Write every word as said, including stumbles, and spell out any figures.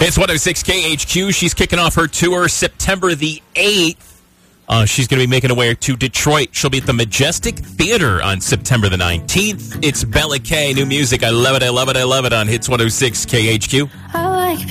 It's one oh six K H Q. She's kicking off her tour September the eighth. Uh, she's going to be making her way to Detroit. She'll be at the Majestic Theater on September the nineteenth. It's Bella K. New music. I love it. I love it. I love it on Hits one oh six K H Q. I